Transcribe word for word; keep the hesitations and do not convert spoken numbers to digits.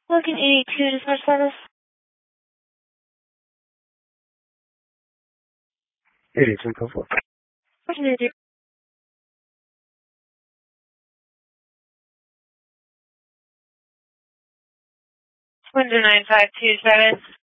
Logan eighty-two, dispatch service. eighty-two, go for it. What did I do? Window nine five two seven.